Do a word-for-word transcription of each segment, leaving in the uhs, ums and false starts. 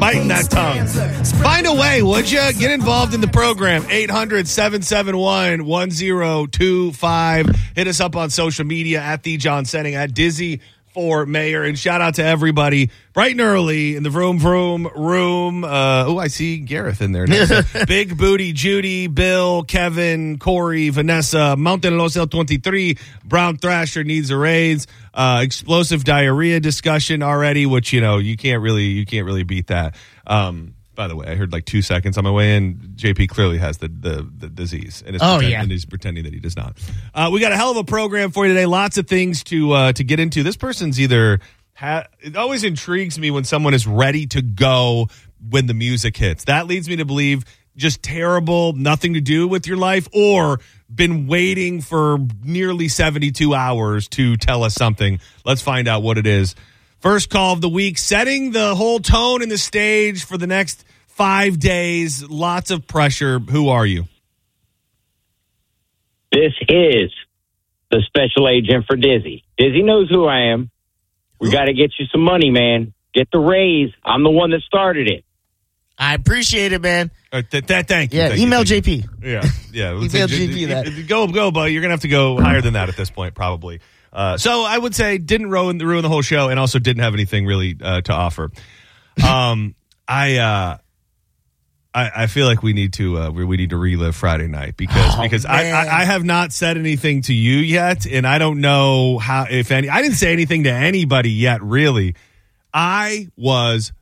biting that tongue. Find a way, would you? Get involved in the program. eight hundred, seven seven one, one zero two five. Hit us up on social media at the John Senning, at Dizzy for Mayor. And shout out to everybody bright and early in the Vroom Vroom room. Uh, oh, I see Gareth in there. Big Booty Judy, Bill, Kevin, Corey, Vanessa, Mountain Los El twenty-three, Brown Thrasher needs a raise. Uh, explosive diarrhea discussion already, which, you know, you can't really, you can't really beat that. Um, by the way, I heard like two seconds on my way in. J P clearly has the the, the disease, and, oh, pretend, yeah. and he's pretending that he does not. Uh, we got a hell of a program for you today. Lots of things to uh, to get into. This person's either ha- it always intrigues me when someone is ready to go when the music hits. That leads me to believe just terrible, nothing to do with your life, or been waiting for nearly seventy-two hours to tell us something. Let's find out what it is. First call of the week, setting the whole tone and the stage for the next five days. Lots of pressure. Who are you? This is the special agent for Dizzy. Dizzy knows who I am. We got to get you some money, man. Get the raise. I'm the one that started it. I appreciate it, man. Uh, th- th- thank you. Yeah, thank email you, J P. Yeah, yeah. Email J P that. Go, go, but you're going to have to go higher than that at this point, probably. Uh, so I would say didn't ruin, ruin the whole show, and also didn't have anything really uh, to offer. Um, I, uh, I I feel like we need to uh, we, we need to relive Friday night because oh, because I, I I have not said anything to you yet, and I don't know how if any. I didn't say anything to anybody yet. Really, I was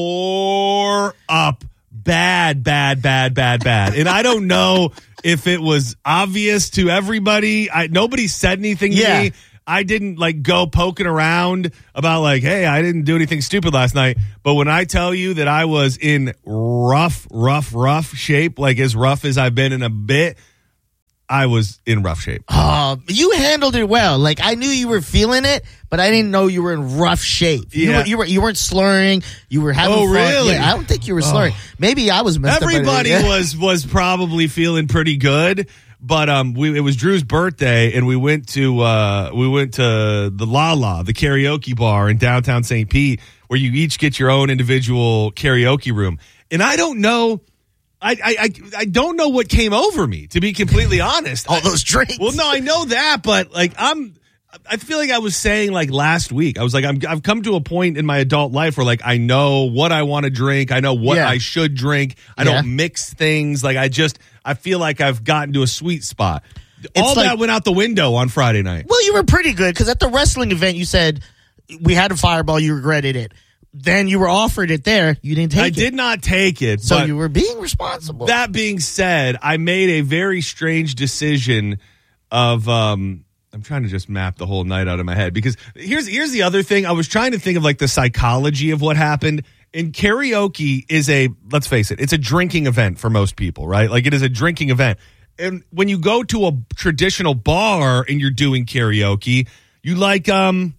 tore up. Bad, bad, bad, bad, bad. And I don't know if it was obvious to everybody. I nobody said anything to yeah. me. I didn't like go poking around about like, hey, I didn't do anything stupid last night. But when I tell you that I was in rough, rough, rough shape, like as rough as I've been in a bit, I was in rough shape. Uh, you handled it well. Like, I knew you were feeling it, but I didn't know you were in rough shape. You, yeah. were, you, were, you weren't slurring. You were having oh, fun. really? Yeah, I don't think you were slurring. Oh. Maybe I was messed Everybody up. Everybody was was probably feeling pretty good. But um, we, it was Drew's birthday, and we went to uh, we went to the La La, the karaoke bar in downtown Saint Pete, where you each get your own individual karaoke room. And I don't know, I I I don't know what came over me, to be completely honest. All those drinks. Well, no, I know that, but like I'm, I feel like I was saying like last week, I was like I'm I've come to a point in my adult life where like I know what I want to drink, I know what yeah. I should drink, I yeah. don't mix things, like I just. I feel like I've gotten to a sweet spot. All like, that went out the window on Friday night. Well, you were pretty good because at the wrestling event, you said we had a fireball, you regretted it. Then you were offered it there, you didn't take I it. I did not take it. So but you were being responsible. That being said, I made a very strange decision of, um, I'm trying to just map the whole night out of my head because here's here's the other thing. I was trying to think of like the psychology of what happened. And karaoke is a, let's face it, it's a drinking event for most people, right? Like it is a drinking event. And when you go to a traditional bar and you're doing karaoke, you like, um,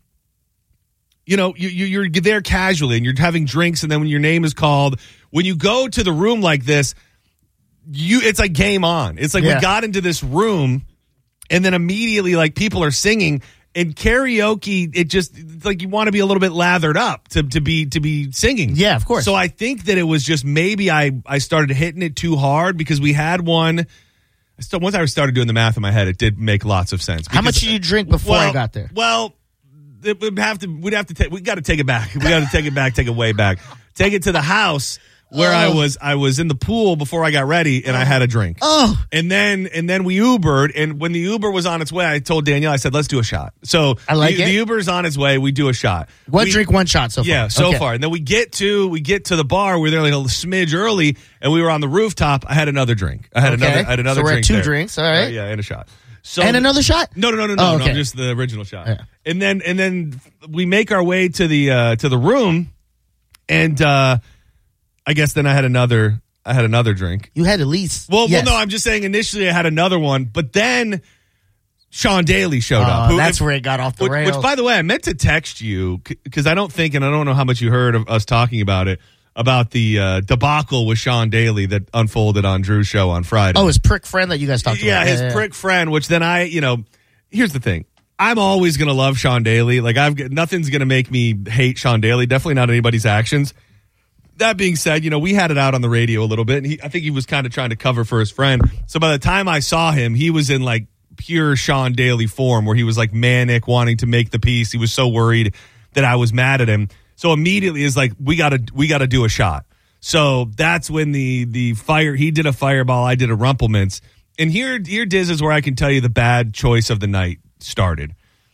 you know, you, you, you're there casually and you're having drinks. And then when your name is called, when you go to the room like this, you, it's like game on. It's like yeah. we got into this room and then immediately like people are singing. In karaoke, it just it's like you want to be a little bit lathered up to, to be to be singing. Yeah, of course. So I think that it was just maybe I, I started hitting it too hard because we had one. I still, once I started doing the math in my head, it did make lots of sense. Because, how much did you drink before well, I got there? Well, it would have to. We'd have to take. We got to take it back. We got to take it back. Take it way back. Take it to the house. Where oh. I was, I was in the pool before I got ready, and I had a drink. Oh, and then and then we Ubered, and when the Uber was on its way, I told Danielle, I said, "Let's do a shot." So I like the, it. the Uber's on its way. We do a shot. One we, drink, one shot. So far, yeah, so okay. far. And then we get to we get to the bar. We were there like a smidge early, and we were on the rooftop. I had another drink. I had okay. another. I had another so we're drink. At two there. drinks. All right. Uh, yeah, and a shot. So and another shot? No, no, no, no, no, oh, okay. no. Just the original shot. Yeah. And then and then we make our way to the uh, to the room, and uh, I guess then I had another. I had another drink. You had at least. Well, yes. well, no, I'm just saying initially I had another one, but then Sean Daly showed uh, up. Who, that's if, where it got off the which, rails. Which, by the way, I meant to text you because I don't think, and I don't know how much you heard of us talking about it, about the uh, debacle with Sean Daly that unfolded on Drew's show on Friday. Oh, his prick friend that you guys talked yeah, about. His yeah, his prick friend, which then I, you know, here's the thing. I'm always going to love Sean Daly. Like, I've nothing's going to make me hate Sean Daly. Definitely not anybody's actions. that being said, you know, we had it out on the radio a little bit, and he, I think he was kind of trying to cover for his friend. So by the time I saw him, he was in like pure Sean Daly form, where he was like manic, wanting to make the piece. He was so worried that I was mad at him. So immediately is like, we gotta we gotta do a shot. So that's when the the fire he did a fireball, I did a Rumplemints. And here here Diz is where I can tell you the bad choice of the night started.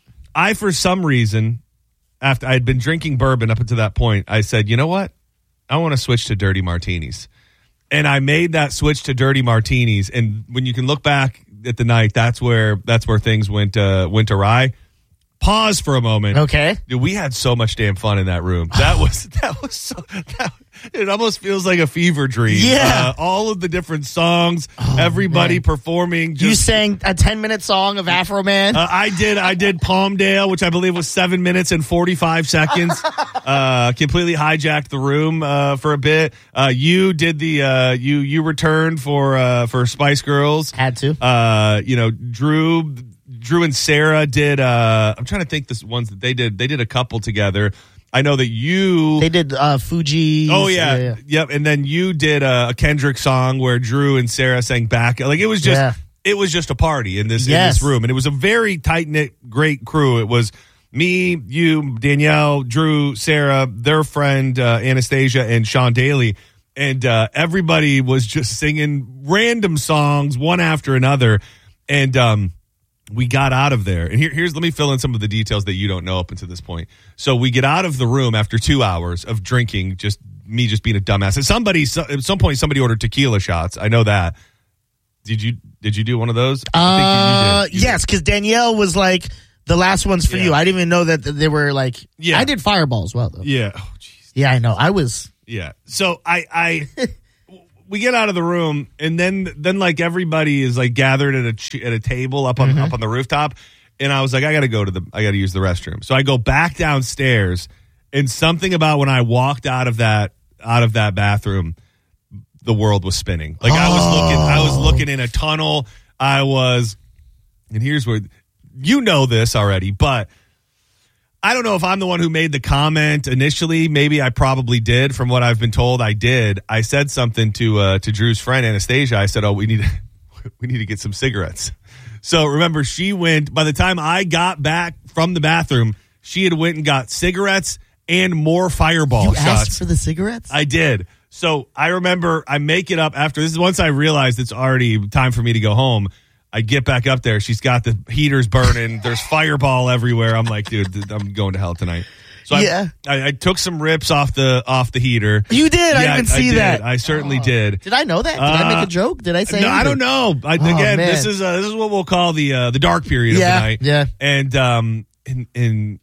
I, for some reason, after I had been drinking bourbon up until that point, I said, you know what? I want to switch to dirty martinis. And I made that switch to dirty martinis. And when you can look back at the night, that's where that's where things went uh, went awry. Pause for a moment. Okay. Dude, we had so much damn fun in that room. That was that was so that, it almost feels like a fever dream. Yeah. Uh, all of the different songs, oh, everybody man. performing. Just, you sang a ten minute song of Afro Man. Uh, I did. I did Palmdale, which I believe was seven minutes and forty-five seconds. uh, completely hijacked the room uh, for a bit. Uh, you did the uh, you you returned for uh, for Spice Girls. Had to. Uh, you know, Drew. Drew and Sarah did. Uh, I'm trying to think the ones that they did. They did a couple together. I know that you. They did uh, Fuji. Oh yeah. yeah, yeah, yep. And then you did a, a Kendrick song where Drew and Sarah sang back. Like it was just, Yeah. it was just a party in this Yes. in this room, and it was a very tight knit, great crew. It was me, you, Danielle, Drew, Sarah, their friend uh, Anastasia, and Sean Daly, and uh, everybody was just singing random songs one after another, and um. We got out of there, and here, here's let me fill in some of the details that you don't know up until this point. So we get out of the room after two hours of drinking, just me just being a dumbass. And somebody, so, at some point, somebody ordered tequila shots. I know that. Did you? Did you do one of those? Uh, I think you, you did. You yes, because Danielle was like, the last one's for Yeah. you. I didn't even know that they were like. Yeah. I did Fireball as well, though. did. Yeah. Oh, jeez. Yeah, I know. I was. Yeah. So I, I, we get out of the room, and then, then like everybody is like gathered at a ch- at a table up on Mm-hmm. up on the rooftop, and I was like, I got to go to the, I got to use the restroom. So I go back downstairs, and something about when I walked out of that out of that bathroom, the world was spinning. Like I was looking, I was looking in a tunnel. I was, and here's where you know this already, but. I don't know if I'm the one who made the comment initially. Maybe I probably did. From what I've been told, I did. I said something to uh, to Drew's friend Anastasia. I said, "Oh, we need to, we need to get some cigarettes." So remember, she went. By the time I got back from the bathroom, she had went and got cigarettes and more Fireball You shots. asked for the cigarettes? I did. So I remember I make it up after this is once I realized it's already time for me to go home. I get back up there. She's got the heaters burning. There's Fireball everywhere. I'm like, dude, I'm going to hell tonight. So Yeah. I, I, I took some rips off the off the heater. You did. I Yeah, didn't see did. that. I certainly Oh. did. Did I know that? Did I make Uh, a joke? Did I say No, I anything? don't know. I, Oh, again, man. this is uh, this is what we'll call the uh, the dark period Yeah, of the night. yeah. And um, and and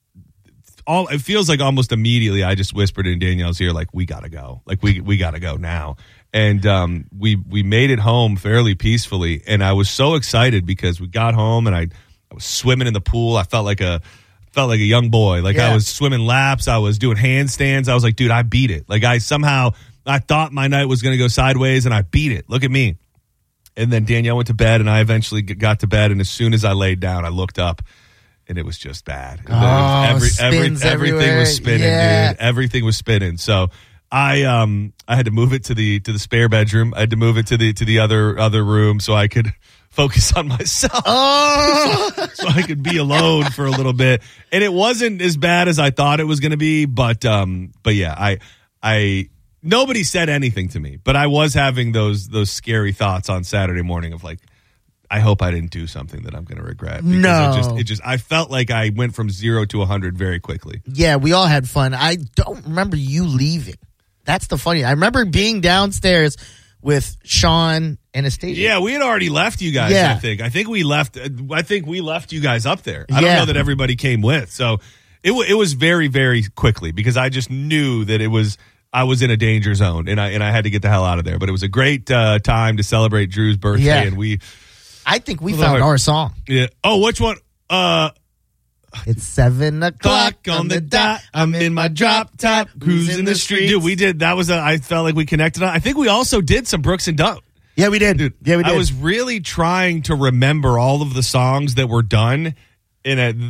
all it feels like almost immediately I just whispered in Danielle's ear like, we gotta go, like we we gotta go now. And um, we we made it home fairly peacefully, and I was so excited because we got home and I, I was swimming in the pool. I felt like a felt like a young boy. Like I Yeah. was swimming laps. I was doing handstands. I was like, dude, I beat it. Like I somehow I thought my night was going to go sideways, and I beat it. Look at me. And then Danielle went to bed, and I eventually g- got to bed. And as soon as I laid down, I looked up, and it was just bad. Oh, every, spins everything everywhere. was spinning, Yeah. dude. Everything was spinning. So I um I had to move it to the to the spare bedroom. I had to move it to the to the other other room so I could focus on myself. Oh. So I could be alone for a little bit. And it wasn't as bad as I thought it was going to be, but um but yeah, I I nobody said anything to me, but I was having those those scary thoughts on Saturday morning of like, I hope I didn't do something that I'm going to regret. Because No. it just it just I felt like I went from zero to a hundred very quickly. Yeah, we all had fun. I don't remember you leaving. That's the funny. I remember being downstairs with Sean, Anastasia. Yeah, we had already left you guys. Yeah. I think. I think we left. I think we left you guys up there. I don't Yeah. know that everybody came with. So it w- it was very very quickly because I just knew that it was I was in a danger zone and I and I had to get the hell out of there. But it was a great uh, time to celebrate Drew's birthday, Yeah. and we. I think we Lord. found our song. Yeah. Oh, which one? Uh. It's seven o'clock Clock on the dot. I'm in my drop top, cruising the street. Dude, we did. That was a. I felt like we connected on. I think we also did some Brooks and Dunn. Yeah, we did. Dude, yeah, we did. I was really trying to remember all of the songs that were done in a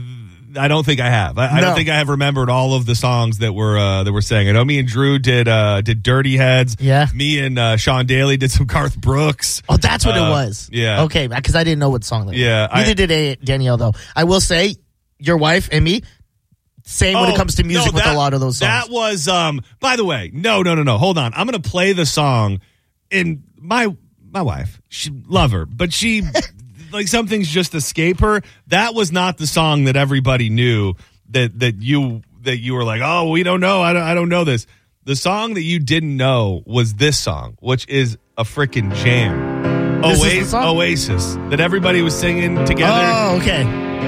I don't think I have. I, I No. don't think I have remembered all of the songs that were uh, that were sang. I know me and Drew did uh, did Dirty Heads. Yeah. Me and uh, Sean Daly did some Garth Brooks. Oh, that's what Uh, it was. yeah. Okay, because I didn't know what song that Yeah, was. Neither I- did a- Danielle, though. I will say, your wife and me, same when it Oh, comes to music no, with that- a lot of those songs. That was, um. By the way, no, no, no, no. Hold on. I'm going to play the song. And my my wife, she love her, but she like some things just escape her. That was not the song that everybody knew. That that you that you were like, oh, we don't know. I don't. I don't know this. The song that you didn't know was this song, which is a freaking jam. This is the Oasis, song? Oasis that everybody was singing together. Oh, okay.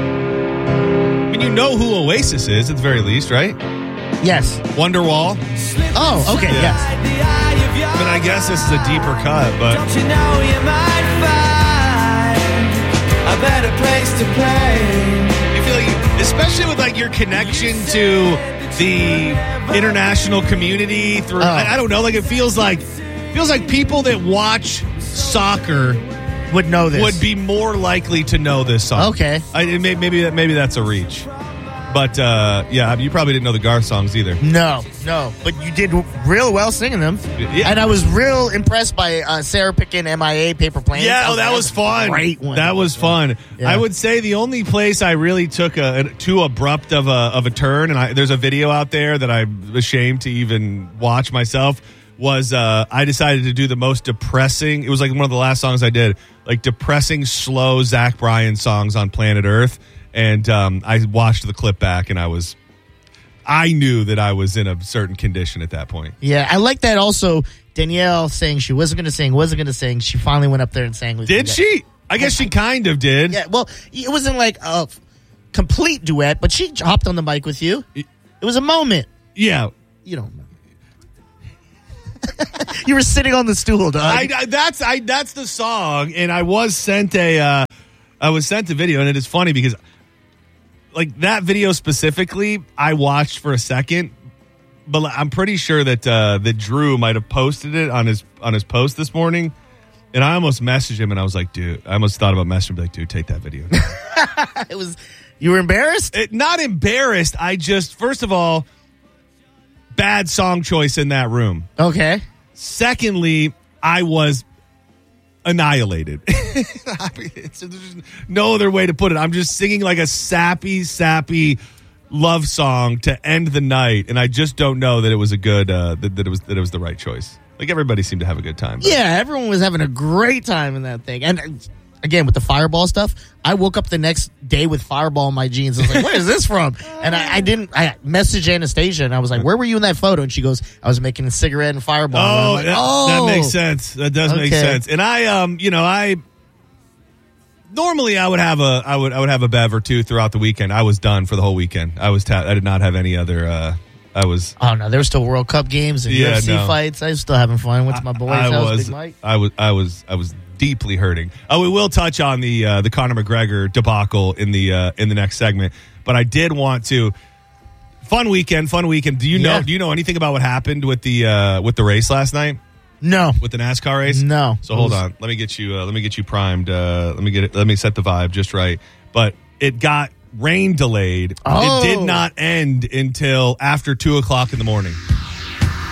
I mean, you know who Oasis is at the very least, right? Yes. Wonderwall. Oh, okay, Yeah. yes. I mean, I guess this is a deeper cut, but Don't you know you might find a better place to play? I feel like, especially with like your connection to the international community through, Oh. I, I don't know, like it feels like feels like people that watch soccer Would know this. would be more likely to know this song. Okay. I, it may, maybe that maybe that's a reach, but uh, yeah, you probably didn't know the Garth songs either. No, no. But you did real well singing them. Yeah. And I was real impressed by uh, Sarah picking M I A Paper Planes. Yeah, I oh, that like, was that's a fun. Great one. That was fun. Yeah. I would say the only place I really took a, a too abrupt of a of a turn, and I, there's a video out there that I'm ashamed to even watch myself. Was uh, I decided to do the most depressing? It was like one of the last songs I did, like depressing, slow Zach Bryan songs on planet Earth, and um, I watched the clip back, and I was, I knew that I was in a certain condition at that point. Yeah, I like that also. Danielle saying she wasn't going to sing, wasn't going to sing. She finally went up there and sang with you Did guys. she? I guess she kind of did. Yeah, well, it wasn't like a complete duet, but she hopped on the mic with you. It was a moment. Yeah. You don't know. You were sitting on the stool, dog. I, I that's I that's the song, and I was sent a uh, I was sent a video, and it is funny because like that video specifically, I watched for a second, but I'm pretty sure that uh, that Drew might have posted it on his on his post this morning, and I almost messaged him, and I was like, dude, I almost thought about messaging him, like, dude, take that video. It was. You were embarrassed? it, not embarrassed. I just first of all, bad song choice in that room. Okay. Secondly, I was annihilated. I mean, it's, there's no other way to put it. I'm just singing like a sappy, sappy love song to end the night, and I just don't know that it was a good uh, that, that it was that it was the right choice. Like everybody seemed to have a good time. but- Yeah, everyone was having a great time in that thing. And uh, again, with the Fireball stuff, I woke up the next day with Fireball in my jeans. I was like, where is this from? And I, I didn't, I messaged Anastasia and I was like, where were you in that photo? And she goes, I was making a cigarette and Fireball. And I'm Oh, like, that, oh, that makes sense. That does make Okay. sense. And I, um, you know, I normally I would have a, I would, I would have a bev or two throughout the weekend. I was done for the whole weekend. I was, ta- I did not have any other. Uh, I was. Oh, no, there were still World Cup games and Yeah, U F C no. fights. I was still having fun. Went to my boy's I house, was, Big Mike. I was, I was, I was deeply hurting. Oh, we will touch on the uh, the Conor McGregor debacle in the uh, in the next segment. But I did want to. Fun weekend, fun weekend. Do you Yeah. know? Do you know anything about what happened with the uh, with the race last night? No. With the NASCAR race? No. So hold on. Let me get you. Uh, let me get you primed. Uh, let me get it. Let me set the vibe just right. But it got rain delayed. Oh. It did not end until after two o'clock in the morning.